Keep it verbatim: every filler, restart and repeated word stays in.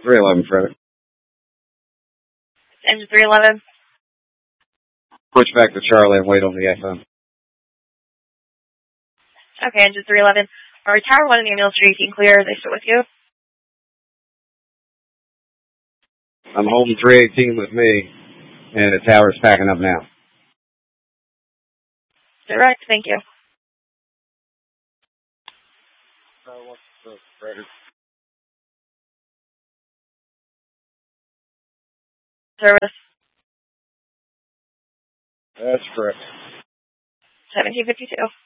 three eleven, Frederick. Engine three eleven. Push back to Charlie and wait on the F M. Okay, Engine three eleven. Alright, Tower one in the ambulance street, clear. Are they still with you? I'm holding three eighteen with me, and the tower's packing up now. Direct, thank you. Service. That's correct. seventeen fifty-two.